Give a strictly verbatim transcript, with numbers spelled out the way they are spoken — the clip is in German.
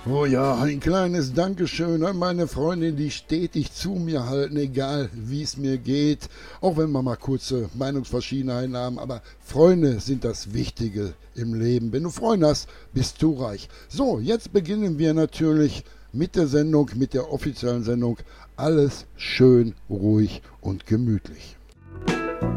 Oh ja, ein kleines Dankeschön an meine Freundin, die stetig zu mir halten, egal wie es mir geht. Auch wenn wir mal kurze Meinungsverschiedenheiten haben, aber Freunde sind das Wichtige im Leben. Wenn du Freunde hast, bist du reich. So, jetzt beginnen wir natürlich mit der Sendung, mit der offiziellen Sendung. Alles schön, ruhig und gemütlich.